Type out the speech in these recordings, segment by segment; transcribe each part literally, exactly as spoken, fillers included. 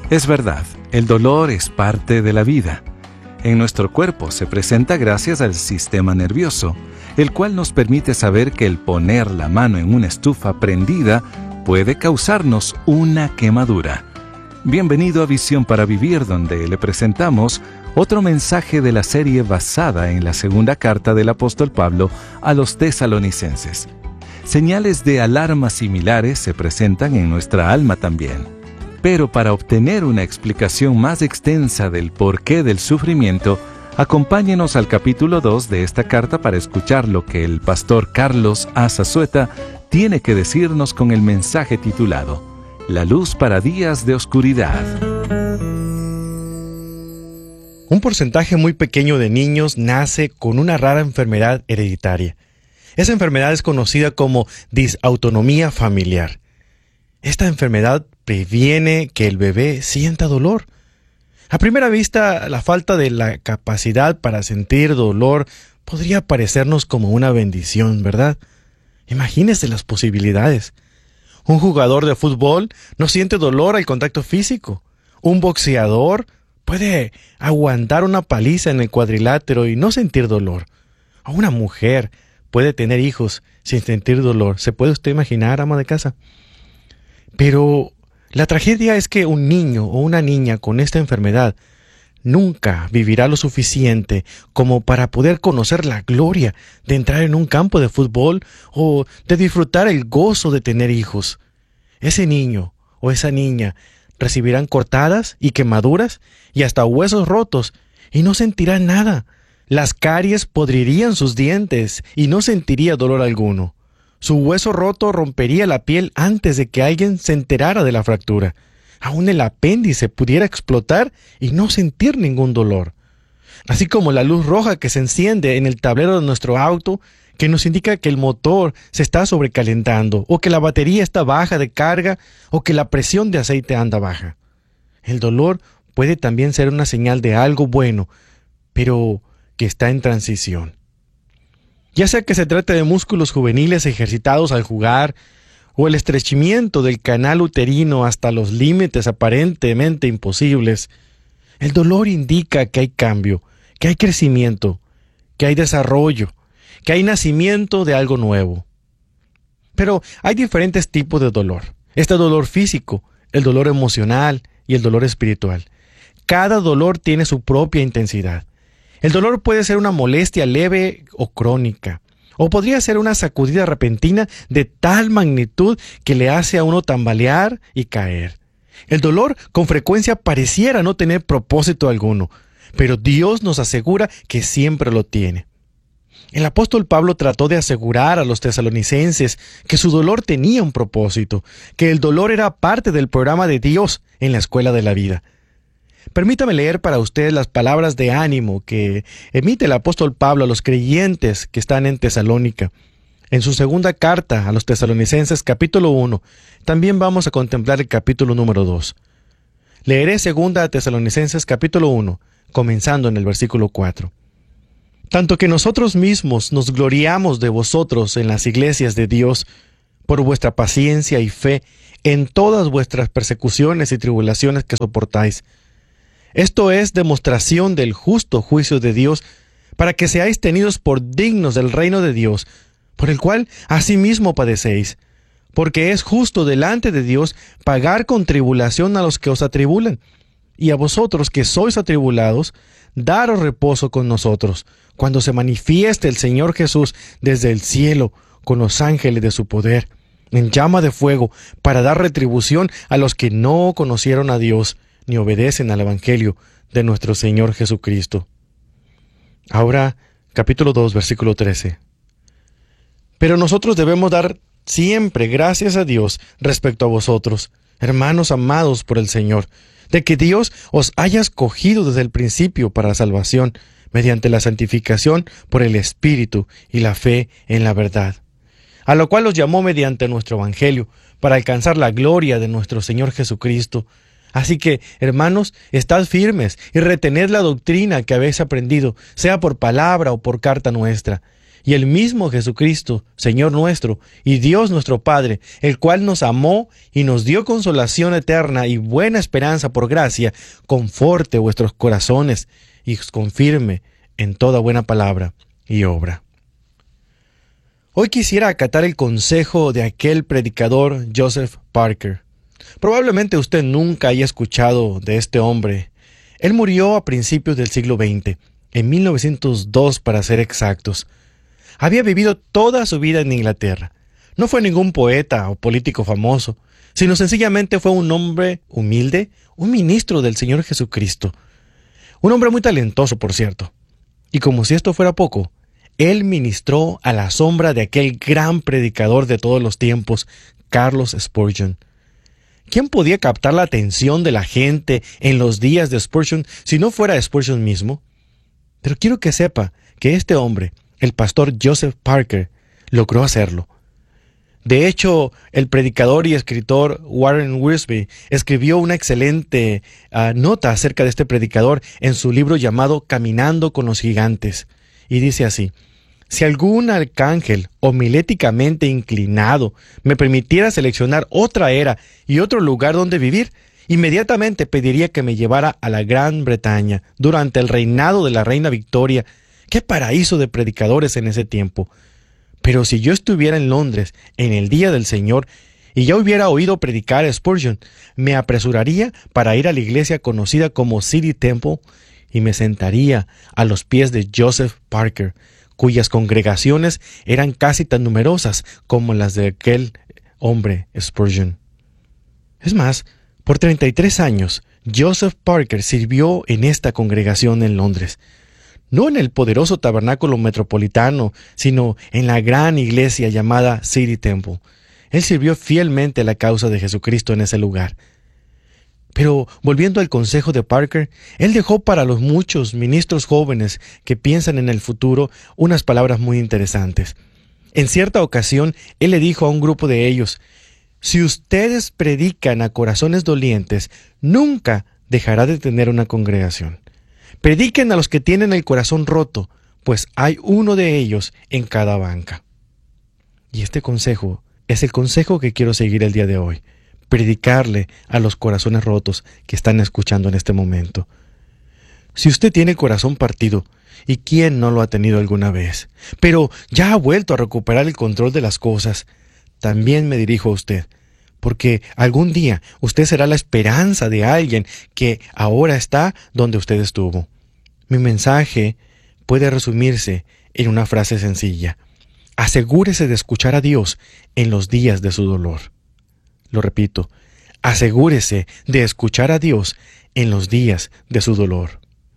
Es verdad, el dolor es parte de la vida. En nuestro cuerpo se presenta gracias al sistema nervioso, el cual nos permite saber que el poner la mano en una estufa prendida puede causarnos una quemadura. Bienvenido a Visión para Vivir, donde le presentamos otro mensaje de la serie basada en la segunda carta del apóstol Pablo a los tesalonicenses. Señales de alarma similares se presentan en nuestra alma también. Pero para obtener una explicación más extensa del porqué del sufrimiento, acompáñenos al capítulo dos de esta carta para escuchar lo que el pastor Carlos Azazueta tiene que decirnos con el mensaje titulado La luz para días de oscuridad. Un porcentaje muy pequeño de niños nace con una rara enfermedad hereditaria. Esa enfermedad es conocida como disautonomía familiar. Esta enfermedad previene que el bebé sienta dolor. A primera vista, la falta de la capacidad para sentir dolor podría parecernos como una bendición, ¿verdad? Imagínese las posibilidades. Un jugador de fútbol no siente dolor al contacto físico. Un boxeador puede aguantar una paliza en el cuadrilátero y no sentir dolor. O una mujer puede tener hijos sin sentir dolor. ¿Se puede usted imaginar, ama de casa? Pero la tragedia es que un niño o una niña con esta enfermedad nunca vivirá lo suficiente como para poder conocer la gloria de entrar en un campo de fútbol o de disfrutar el gozo de tener hijos. Ese niño o esa niña recibirán cortadas y quemaduras y hasta huesos rotos y no sentirán nada. Las caries podrirían sus dientes y no sentiría dolor alguno. Su hueso roto rompería la piel antes de que alguien se enterara de la fractura. Aún el apéndice pudiera explotar y no sentir ningún dolor. Así como la luz roja que se enciende en el tablero de nuestro auto, que nos indica que el motor se está sobrecalentando, o que la batería está baja de carga, o que la presión de aceite anda baja. El dolor puede también ser una señal de algo bueno, pero que está en transición. Ya sea que se trate de músculos juveniles ejercitados al jugar, o el estrechamiento del canal uterino hasta los límites aparentemente imposibles, el dolor indica que hay cambio, que hay crecimiento, que hay desarrollo, que hay nacimiento de algo nuevo. Pero hay diferentes tipos de dolor. Este dolor físico, el dolor emocional y el dolor espiritual. Cada dolor tiene su propia intensidad. El dolor puede ser una molestia leve o crónica, o podría ser una sacudida repentina de tal magnitud que le hace a uno tambalear y caer. El dolor con frecuencia pareciera no tener propósito alguno, pero Dios nos asegura que siempre lo tiene. El apóstol Pablo trató de asegurar a los tesalonicenses que su dolor tenía un propósito, que el dolor era parte del programa de Dios en la escuela de la vida. Permítame leer para ustedes las palabras de ánimo que emite el apóstol Pablo a los creyentes que están en Tesalónica. En su segunda carta a los tesalonicenses, capítulo uno, también vamos a contemplar el capítulo número dos. Leeré segunda a Tesalonicenses, capítulo uno, comenzando en el versículo cuatro. Tanto que nosotros mismos nos gloriamos de vosotros en las iglesias de Dios, por vuestra paciencia y fe en todas vuestras persecuciones y tribulaciones que soportáis. Esto es demostración del justo juicio de Dios, para que seáis tenidos por dignos del reino de Dios, por el cual asimismo padecéis, porque es justo delante de Dios pagar con tribulación a los que os atribulan, y a vosotros que sois atribulados, daros reposo con nosotros, cuando se manifieste el Señor Jesús desde el cielo, con los ángeles de su poder, en llama de fuego, para dar retribución a los que no conocieron a Dios, ni obedecen al Evangelio de nuestro Señor Jesucristo. Ahora, capítulo dos, versículo trece. Pero nosotros debemos dar siempre gracias a Dios respecto a vosotros, hermanos amados por el Señor, de que Dios os haya escogido desde el principio para la salvación, mediante la santificación por el Espíritu y la fe en la verdad, a lo cual os llamó mediante nuestro Evangelio, para alcanzar la gloria de nuestro Señor Jesucristo. Así que, hermanos, estad firmes y retened la doctrina que habéis aprendido, sea por palabra o por carta nuestra, y el mismo Jesucristo, Señor nuestro, y Dios nuestro Padre, el cual nos amó y nos dio consolación eterna y buena esperanza por gracia, conforte vuestros corazones y os confirme en toda buena palabra y obra. Hoy quisiera acatar el consejo de aquel predicador Joseph Parker. Probablemente usted nunca haya escuchado de este hombre. Él murió a principios del siglo veinte, en mil novecientos dos para ser exactos. Había vivido toda su vida en Inglaterra. No fue ningún poeta o político famoso, sino sencillamente fue un hombre humilde, un ministro del Señor Jesucristo. Un hombre muy talentoso, por cierto. Y como si esto fuera poco, él ministró a la sombra de aquel gran predicador de todos los tiempos, Charles Spurgeon. ¿Quién podía captar la atención de la gente en los días de Spurgeon si no fuera Spurgeon mismo? Pero quiero que sepa que este hombre, el pastor Joseph Parker, logró hacerlo. De hecho, el predicador y escritor Warren Wiersbe escribió una excelente uh, nota acerca de este predicador en su libro llamado Caminando con los Gigantes. Y dice así: si algún arcángel homiléticamente inclinado me permitiera seleccionar otra era y otro lugar donde vivir, inmediatamente pediría que me llevara a la Gran Bretaña durante el reinado de la reina Victoria. ¡Qué paraíso de predicadores en ese tiempo! Pero si yo estuviera en Londres en el día del Señor y ya hubiera oído predicar a Spurgeon, me apresuraría para ir a la iglesia conocida como City Temple y me sentaría a los pies de Joseph Parker, cuyas congregaciones eran casi tan numerosas como las de aquel hombre Spurgeon. Es más, por treinta y tres años, Joseph Parker sirvió en esta congregación en Londres. No en el poderoso tabernáculo metropolitano, sino en la gran iglesia llamada City Temple. Él sirvió fielmente a la causa de Jesucristo en ese lugar. Pero, volviendo al consejo de Parker, él dejó para los muchos ministros jóvenes que piensan en el futuro unas palabras muy interesantes. En cierta ocasión, él le dijo a un grupo de ellos: si ustedes predican a corazones dolientes, nunca dejará de tener una congregación. Prediquen a los que tienen el corazón roto, pues hay uno de ellos en cada banca. Y este consejo es el consejo que quiero seguir el día de hoy. Predicarle a los corazones rotos que están escuchando en este momento. Si usted tiene el corazón partido, ¿y quién no lo ha tenido alguna vez? Pero ya ha vuelto a recuperar el control de las cosas, también me dirijo a usted, porque algún día usted será la esperanza de alguien que ahora está donde usted estuvo. Mi mensaje puede resumirse en una frase sencilla: asegúrese de escuchar a Dios en los días de su dolor. Lo repito, asegúrese de escuchar a Dios en los días de su dolor.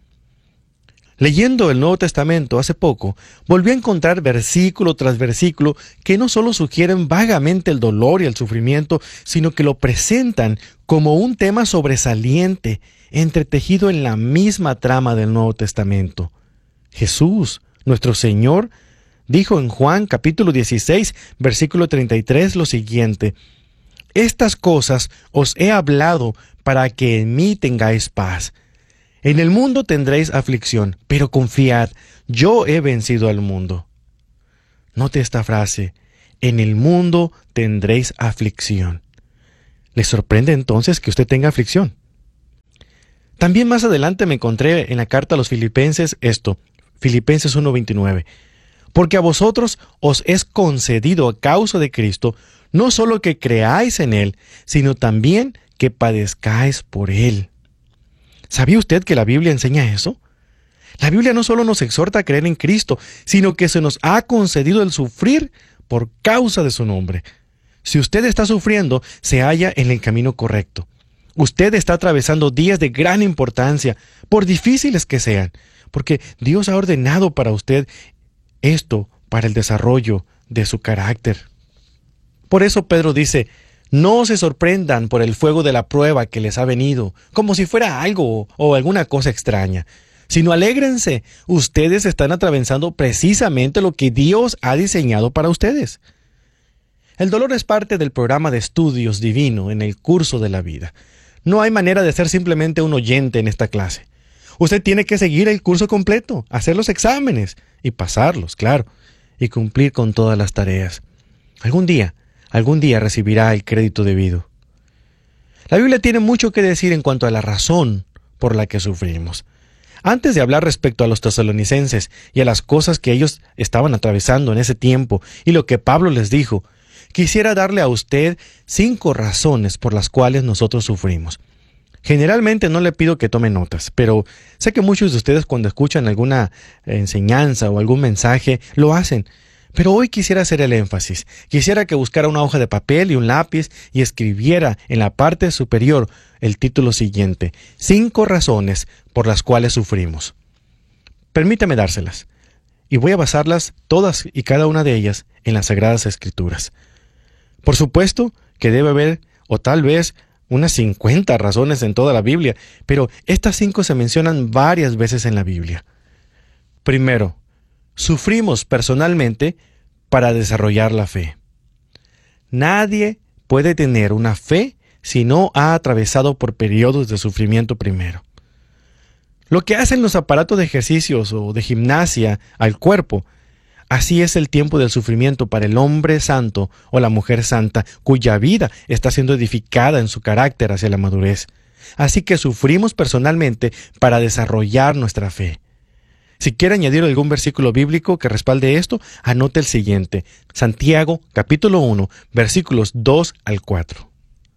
Leyendo el Nuevo Testamento hace poco, volví a encontrar versículo tras versículo que no solo sugieren vagamente el dolor y el sufrimiento, sino que lo presentan como un tema sobresaliente, entretejido en la misma trama del Nuevo Testamento. Jesús, nuestro Señor, dijo en Juan capítulo dieciséis, versículo treinta y tres lo siguiente: estas cosas os he hablado para que en mí tengáis paz. En el mundo tendréis aflicción, pero confiad, yo he vencido al mundo. Note esta frase: en el mundo tendréis aflicción. ¿Le sorprende entonces que usted tenga aflicción? También más adelante me encontré en la carta a los Filipenses esto, Filipenses uno veintinueve. Porque a vosotros os es concedido a causa de Cristo, no solo que creáis en Él, sino también que padezcáis por Él. ¿Sabía usted que la Biblia enseña eso? La Biblia no solo nos exhorta a creer en Cristo, sino que se nos ha concedido el sufrir por causa de su nombre. Si usted está sufriendo, se halla en el camino correcto. Usted está atravesando días de gran importancia, por difíciles que sean, porque Dios ha ordenado para usted esto para el desarrollo de su carácter. Por eso Pedro dice: no se sorprendan por el fuego de la prueba que les ha venido, como si fuera algo o alguna cosa extraña, sino alégrense. Ustedes están atravesando precisamente lo que Dios ha diseñado para ustedes. El dolor es parte del programa de estudios divino en el curso de la vida. No hay manera de ser simplemente un oyente en esta clase. Usted tiene que seguir el curso completo, hacer los exámenes y pasarlos, claro. y cumplir con todas las tareas. Algún día, algún día recibirá el crédito debido. La Biblia tiene mucho que decir en cuanto a la razón por la que sufrimos. Antes de hablar respecto a los tesalonicenses y a las cosas que ellos estaban atravesando en ese tiempo y lo que Pablo les dijo, quisiera darle a usted cinco razones por las cuales nosotros sufrimos. Generalmente no le pido que tome notas, pero sé que muchos de ustedes cuando escuchan alguna enseñanza o algún mensaje lo hacen. Pero hoy quisiera hacer el énfasis. Quisiera que buscara una hoja de papel y un lápiz y escribiera en la parte superior el título siguiente: Cinco razones por las cuales sufrimos. Permítame dárselas, y voy a basarlas todas y cada una de ellas en las Sagradas Escrituras. Por supuesto que debe haber, o tal vez, unas cincuenta razones en toda la Biblia, pero estas cinco se mencionan varias veces en la Biblia. Primero, sufrimos personalmente para desarrollar la fe. Nadie puede tener una fe si no ha atravesado por periodos de sufrimiento primero. Lo que hacen los aparatos de ejercicios o de gimnasia al cuerpo, así es el tiempo del sufrimiento para el hombre santo o la mujer santa, cuya vida está siendo edificada en su carácter hacia la madurez. Así que sufrimos personalmente para desarrollar nuestra fe. Si quiere añadir algún versículo bíblico que respalde esto, anote el siguiente: Santiago, capítulo uno, versículos dos al cuatro.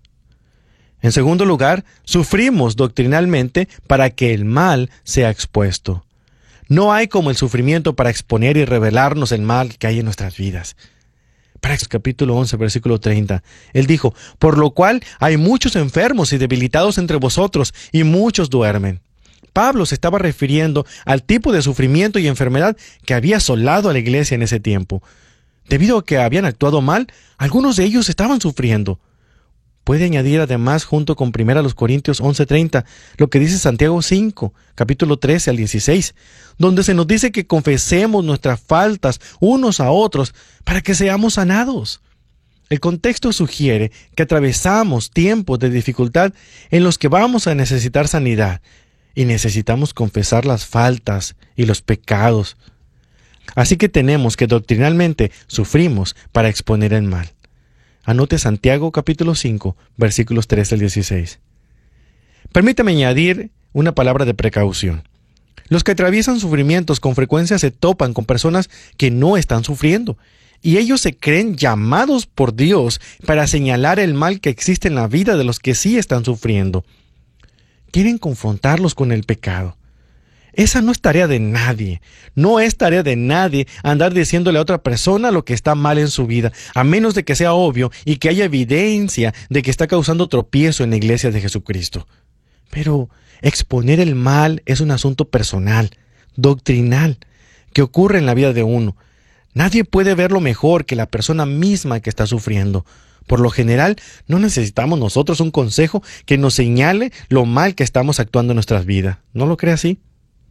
En segundo lugar, sufrimos doctrinalmente para que el mal sea expuesto. No hay como el sufrimiento para exponer y revelarnos el mal que hay en nuestras vidas. Para capítulo once, versículo treinta, él dijo: por lo cual hay muchos enfermos y debilitados entre vosotros, y muchos duermen. Pablo se estaba refiriendo al tipo de sufrimiento y enfermedad que había asolado a la iglesia en ese tiempo. Debido a que habían actuado mal, algunos de ellos estaban sufriendo. Puede añadir además, junto con primera Corintios once treinta, lo que dice Santiago cinco, capítulo trece al dieciséis, donde se nos dice que confesemos nuestras faltas unos a otros para que seamos sanados. El contexto sugiere que atravesamos tiempos de dificultad en los que vamos a necesitar sanidad, y necesitamos confesar las faltas y los pecados. Así que tenemos que doctrinalmente sufrimos para exponer el mal. Anote Santiago capítulo cinco, versículos trece al dieciséis. Permítame añadir una palabra de precaución. Los que atraviesan sufrimientos con frecuencia se topan con personas que no están sufriendo, y ellos se creen llamados por Dios para señalar el mal que existe en la vida de los que sí están sufriendo. Quieren confrontarlos con el pecado. Esa no es tarea de nadie. No es tarea de nadie andar diciéndole a otra persona lo que está mal en su vida, a menos de que sea obvio y que haya evidencia de que está causando tropiezo en la iglesia de Jesucristo. Pero exponer el mal es un asunto personal, doctrinal, que ocurre en la vida de uno. Nadie puede verlo mejor que la persona misma que está sufriendo. Por lo general, no necesitamos nosotros un consejo que nos señale lo mal que estamos actuando en nuestras vidas. ¿No lo cree así?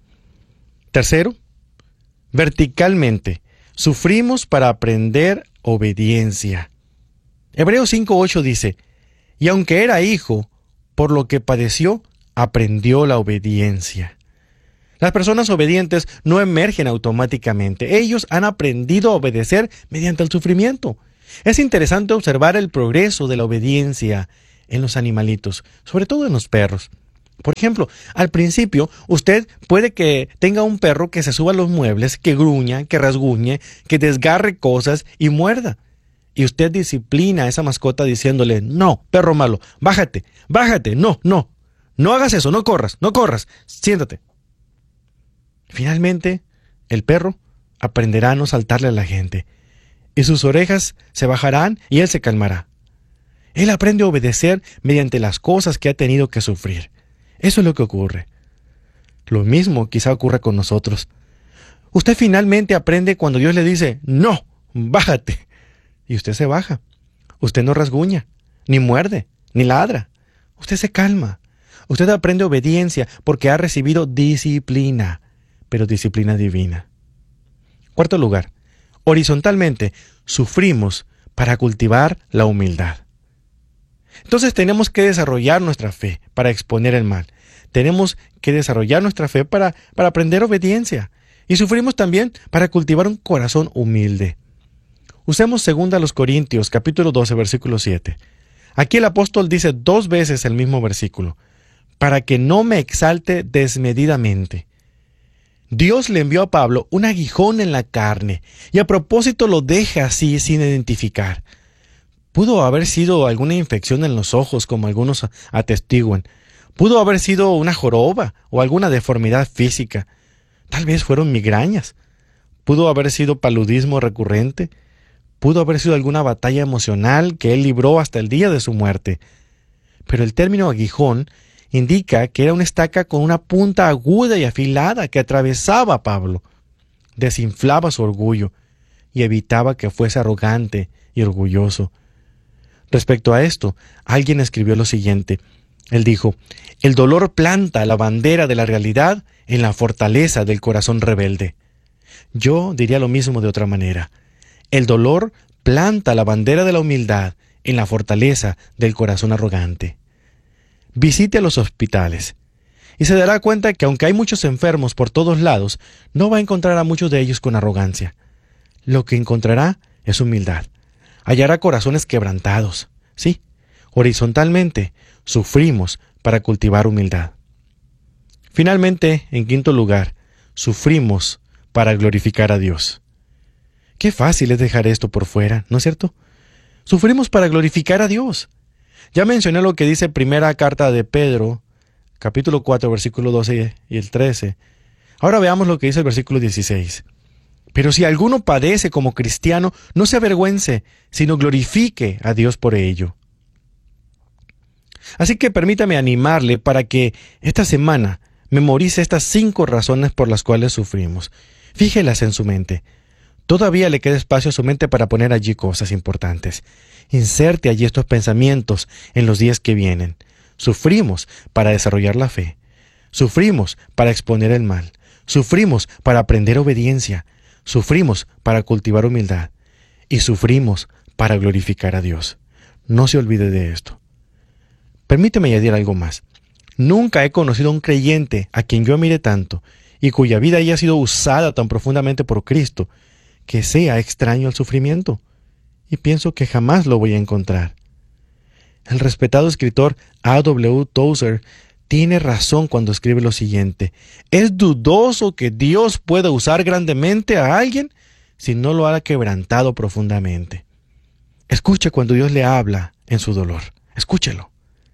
Tercero, verticalmente, sufrimos para aprender obediencia. Hebreos cinco ocho dice: y aunque era hijo, por lo que padeció, aprendió la obediencia. Las personas obedientes no emergen automáticamente. Ellos han aprendido a obedecer mediante el sufrimiento. Es interesante observar el progreso de la obediencia en los animalitos, sobre todo en los perros. Por ejemplo, al principio, usted puede que tenga un perro que se suba a los muebles, que gruña, que rasguñe, que desgarre cosas y muerda. Y usted disciplina a esa mascota diciéndole: no, perro malo, bájate, bájate, no, no, no hagas eso, no corras, no corras, siéntate. Finalmente, el perro aprenderá a no saltarle a la gente, y sus orejas se bajarán y él se calmará. Él aprende a obedecer mediante las cosas que ha tenido que sufrir. Eso es lo que ocurre. Lo mismo quizá ocurra con nosotros. Usted finalmente aprende cuando Dios le dice: no, bájate. Y usted se baja. Usted no rasguña, ni muerde, ni ladra. Usted se calma. Usted aprende obediencia porque ha recibido disciplina, pero disciplina divina. Cuarto lugar, horizontalmente sufrimos para cultivar la humildad. Entonces tenemos que desarrollar nuestra fe para exponer el mal. Tenemos que desarrollar nuestra fe para, para aprender obediencia. Y sufrimos también para cultivar un corazón humilde. Usemos segunda los Corintios, capítulo doce, versículo siete. Aquí el apóstol dice dos veces el mismo versículo, para que no me exalte desmedidamente. Dios le envió a Pablo un aguijón en la carne, y a propósito lo deja así sin identificar. Pudo haber sido alguna infección en los ojos, como algunos atestiguan. Pudo haber sido una joroba o alguna deformidad física. Tal vez fueron migrañas. Pudo haber sido paludismo recurrente. Pudo haber sido alguna batalla emocional que él libró hasta el día de su muerte. Pero el término aguijón indica que era una estaca con una punta aguda y afilada que atravesaba a Pablo. Desinflaba su orgullo y evitaba que fuese arrogante y orgulloso. Respecto a esto, alguien escribió lo siguiente. Él dijo, el dolor planta la bandera de la realidad en la fortaleza del corazón rebelde. Yo diría lo mismo de otra manera. El dolor planta la bandera de la humildad en la fortaleza del corazón arrogante. Visite los hospitales y se dará cuenta que aunque hay muchos enfermos por todos lados, no va a encontrar a muchos de ellos con arrogancia. Lo que encontrará es humildad. Hallará corazones quebrantados. Sí, horizontalmente sufrimos para cultivar humildad. Finalmente, en quinto lugar, sufrimos para glorificar a Dios. Qué fácil es dejar esto por fuera, ¿no es cierto? Sufrimos para glorificar a Dios. Ya mencioné lo que dice primera carta de Pedro, capítulo cuatro, versículo doce y el trece. Ahora veamos lo que dice el versículo dieciséis. Pero si alguno padece como cristiano, no se avergüence, sino glorifique a Dios por ello. Así que permítame animarle para que esta semana memorice estas cinco razones por las cuales sufrimos. Fíjelas en su mente. Todavía le queda espacio a su mente para poner allí cosas importantes. Inserte allí estos pensamientos en los días que vienen. Sufrimos para desarrollar la fe. Sufrimos para exponer el mal. Sufrimos para aprender obediencia. Sufrimos para cultivar humildad. Y sufrimos para glorificar a Dios. No se olvide de esto. Permíteme añadir algo más. Nunca he conocido a un creyente a quien yo admire tanto y cuya vida haya sido usada tan profundamente por Cristo que sea extraño al sufrimiento. Y pienso que jamás lo voy a encontrar. El respetado escritor A W Tozer tiene razón cuando escribe lo siguiente. Es dudoso que Dios pueda usar grandemente a alguien si no lo ha quebrantado profundamente. Escuche cuando Dios le habla en su dolor. Escúchelo.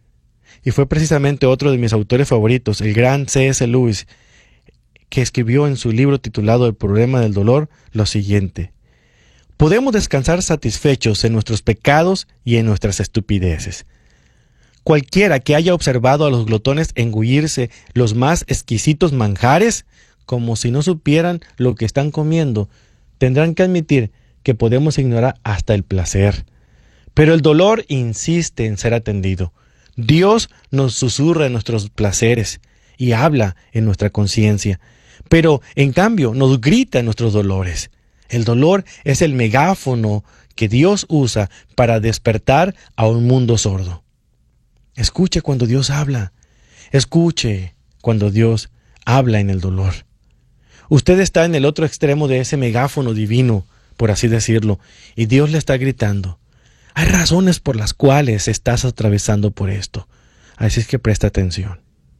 Y fue precisamente otro de mis autores favoritos, el gran C S Lewis, que escribió en su libro titulado El problema del dolor lo siguiente. Podemos descansar satisfechos en nuestros pecados y en nuestras estupideces. Cualquiera que haya observado a los glotones engullirse los más exquisitos manjares, como si no supieran lo que están comiendo, tendrán que admitir que podemos ignorar hasta el placer. Pero el dolor insiste en ser atendido. Dios nos susurra en nuestros placeres y habla en nuestra conciencia, pero en cambio nos grita en nuestros dolores. El dolor es el megáfono que Dios usa para despertar a un mundo sordo. Escuche cuando Dios habla. Escuche cuando Dios habla en el dolor. Usted está en el otro extremo de ese megáfono divino, por así decirlo, y Dios le está gritando. Hay razones por las cuales estás atravesando por esto. Así es que presta atención.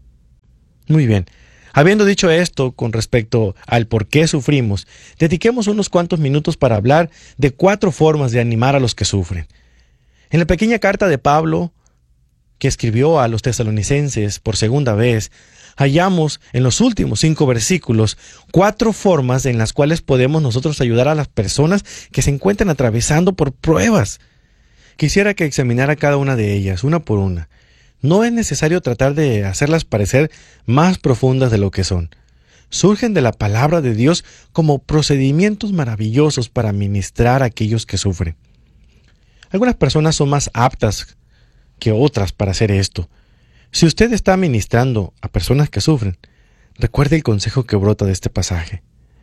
Muy bien. Habiendo dicho esto con respecto al por qué sufrimos, dediquemos unos cuantos minutos para hablar de cuatro formas de animar a los que sufren. En la pequeña carta de Pablo, que escribió a los tesalonicenses por segunda vez, hallamos en los últimos cinco versículos cuatro formas en las cuales podemos nosotros ayudar a las personas que se encuentran atravesando por pruebas. Quisiera que examinara cada una de ellas, una por una. No es necesario tratar de hacerlas parecer más profundas de lo que son. Surgen de la palabra de Dios como procedimientos maravillosos para ministrar a aquellos que sufren. Algunas personas son más aptas que otras para hacer esto. Si usted está ministrando a personas que sufren, recuerde el consejo que brota de este pasaje.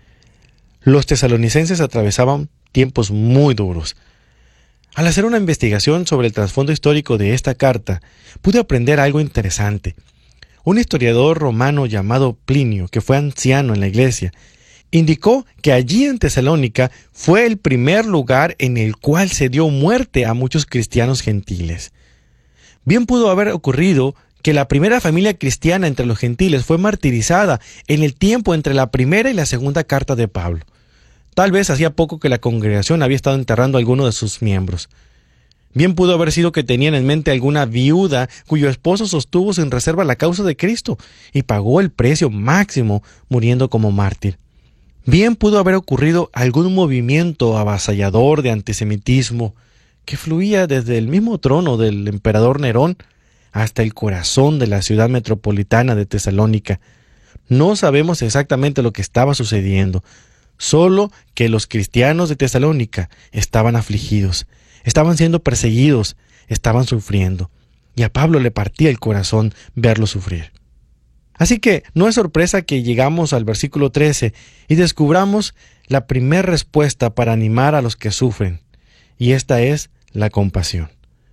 Los tesalonicenses atravesaban tiempos muy duros. Al hacer una investigación sobre el trasfondo histórico de esta carta, pude aprender algo interesante. Un historiador romano llamado Plinio, que fue anciano en la iglesia, indicó que allí en Tesalónica fue el primer lugar en el cual se dio muerte a muchos cristianos gentiles. Bien pudo haber ocurrido que la primera familia cristiana entre los gentiles fue martirizada en el tiempo entre la primera y la segunda carta de Pablo. Tal vez hacía poco que la congregación había estado enterrando a alguno de sus miembros. Bien pudo haber sido que tenían en mente alguna viuda cuyo esposo sostuvo sin reserva la causa de Cristo y pagó el precio máximo muriendo como mártir. Bien pudo haber ocurrido algún movimiento avasallador de antisemitismo que fluía desde el mismo trono del emperador Nerón hasta el corazón de la ciudad metropolitana de Tesalónica. No sabemos exactamente lo que estaba sucediendo, solo que los cristianos de Tesalónica estaban afligidos, estaban siendo perseguidos, estaban sufriendo, y a Pablo le partía el corazón verlos sufrir. Así que no es sorpresa que llegamos al versículo trece y descubramos la primera respuesta para animar a los que sufren, y esta es la compasión.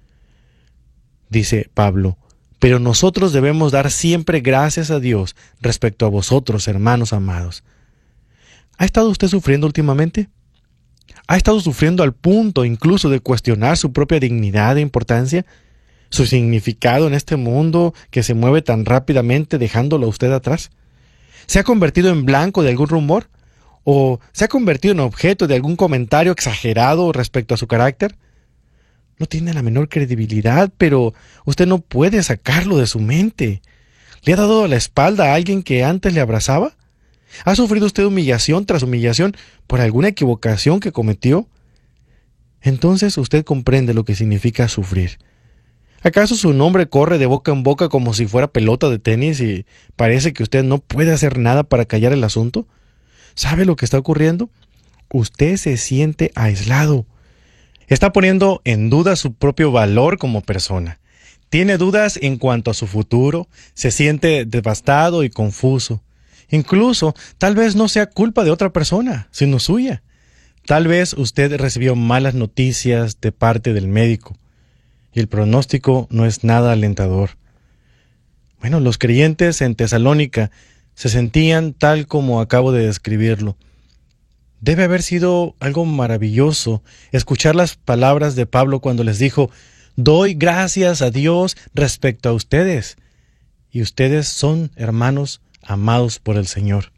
Dice Pablo, pero nosotros debemos dar siempre gracias a Dios respecto a vosotros, hermanos amados. ¿Ha estado usted sufriendo últimamente? ¿Ha estado sufriendo al punto incluso de cuestionar su propia dignidad e importancia? ¿Su significado en este mundo que se mueve tan rápidamente dejándolo a usted atrás? ¿Se ha convertido en blanco de algún rumor? ¿O se ha convertido en objeto de algún comentario exagerado respecto a su carácter? No tiene la menor credibilidad, pero usted no puede sacarlo de su mente. ¿Le ha dado la espalda a alguien que antes le abrazaba? ¿Ha sufrido usted humillación tras humillación por alguna equivocación que cometió? Entonces usted comprende lo que significa sufrir. ¿Acaso su nombre corre de boca en boca como si fuera pelota de tenis y parece que usted no puede hacer nada para callar el asunto? ¿Sabe lo que está ocurriendo? Usted se siente aislado. Está poniendo en duda su propio valor como persona. Tiene dudas en cuanto a su futuro, se siente devastado y confuso. Incluso, tal vez no sea culpa de otra persona, sino suya. Tal vez usted recibió malas noticias de parte del médico, y el pronóstico no es nada alentador. Bueno, los creyentes en Tesalónica se sentían tal como acabo de describirlo. Debe haber sido algo maravilloso escuchar las palabras de Pablo cuando les dijo, doy gracias a Dios respecto a ustedes, y ustedes son hermanos amados por el Señor.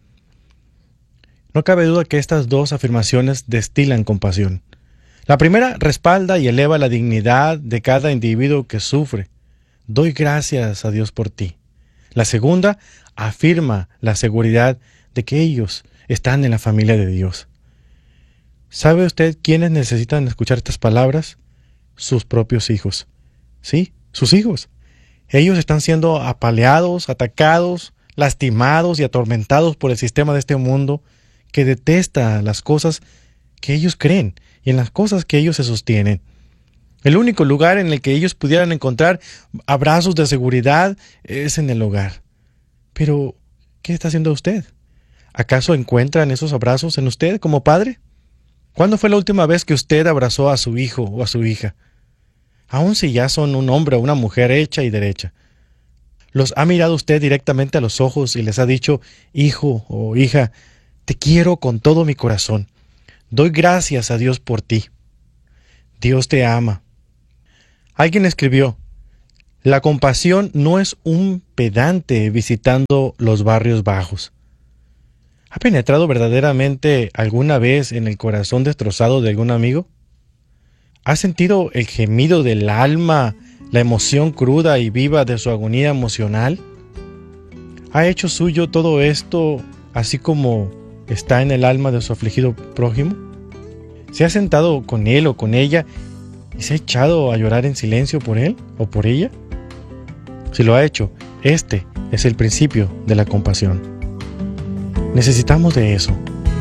No cabe duda que estas dos afirmaciones destilan compasión. La primera respalda y eleva la dignidad de cada individuo que sufre. Doy gracias a Dios por ti. La segunda afirma la seguridad de que ellos están en la familia de Dios. ¿Sabe usted quiénes necesitan escuchar estas palabras? Sus propios hijos. Sí, sus hijos. Ellos están siendo apaleados, atacados, lastimados y atormentados por el sistema de este mundo que detesta las cosas que ellos creen y en las cosas que ellos se sostienen. El único lugar en el que ellos pudieran encontrar abrazos de seguridad es en el hogar. Pero, ¿qué está haciendo usted? ¿Acaso encuentran esos abrazos en usted como padre? ¿Cuándo fue la última vez que usted abrazó a su hijo o a su hija? Aun si ya son un hombre o una mujer hecha y derecha. ¿Los ha mirado usted directamente a los ojos y les ha dicho, hijo o hija, te quiero con todo mi corazón. Doy gracias a Dios por ti. Dios te ama. Alguien escribió, la compasión no es un pedante visitando los barrios bajos. ¿Ha penetrado verdaderamente alguna vez en el corazón destrozado de algún amigo? ¿Ha sentido el gemido del alma, la emoción cruda y viva de su agonía emocional? ¿Ha hecho suyo todo esto así como está en el alma de su afligido prójimo? ¿Se ha sentado con él o con ella y se ha echado a llorar en silencio por él o por ella? Si lo ha hecho, este es el principio de la compasión. Necesitamos de eso.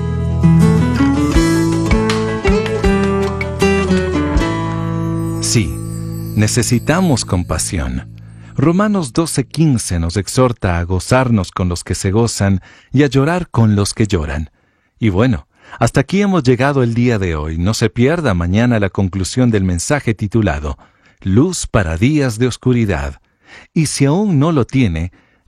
Sí, necesitamos compasión. Romanos doce quince nos exhorta a gozarnos con los que se gozan y a llorar con los que lloran. Y bueno, hasta aquí hemos llegado el día de hoy. No se pierda mañana la conclusión del mensaje titulado Luz para días de oscuridad. Y si aún no lo tiene,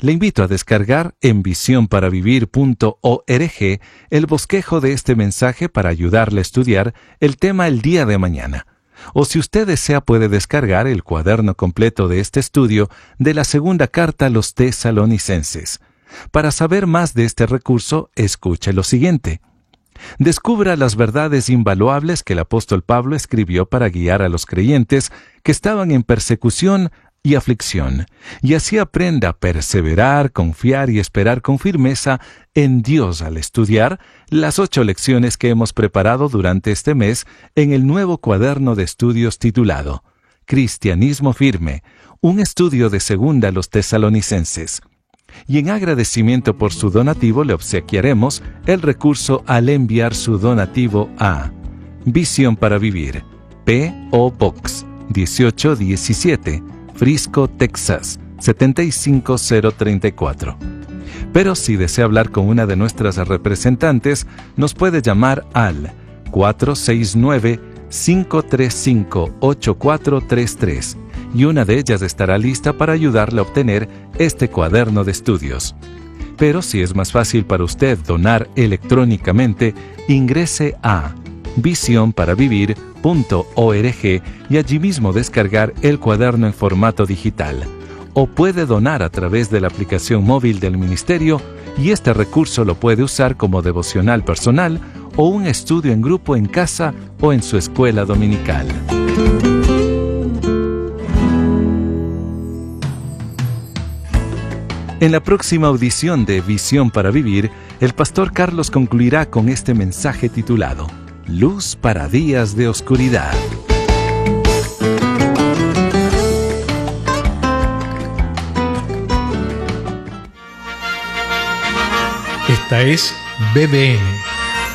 Le invito a descargar en visión para vivir punto org el bosquejo de este mensaje para ayudarle a estudiar el tema el día de mañana. O si usted desea puede descargar el cuaderno completo de este estudio de la segunda carta a los tesalonicenses. Para saber más de este recurso, escuche lo siguiente. Descubra las verdades invaluables que el apóstol Pablo escribió para guiar a los creyentes que estaban en persecución y aflicción, y así aprenda a perseverar, confiar y esperar con firmeza en Dios al estudiar las ocho lecciones que hemos preparado durante este mes en el nuevo cuaderno de estudios titulado Cristianismo Firme, un estudio de segunda a los tesalonicenses. Y en agradecimiento por su donativo le obsequiaremos el recurso al enviar su donativo a Visión para Vivir, P O Box dieciocho diecisiete, Frisco, Texas, setenta y cinco mil treinta y cuatro. Pero si desea hablar con una de nuestras representantes, nos puede llamar al cuatro seis nueve, cinco tres cinco, ocho cuatro tres tres y una de ellas estará lista para ayudarle a obtener este cuaderno de estudios. Pero si es más fácil para usted donar electrónicamente, ingrese a visión para vivir punto org y allí mismo descargar el cuaderno en formato digital. O puede donar a través de la aplicación móvil del ministerio y este recurso lo puede usar como devocional personal o un estudio en grupo en casa o en su escuela dominical. En la próxima audición de Visión para Vivir, el pastor Carlos concluirá con este mensaje titulado Luz para días de oscuridad. Esta es B B N,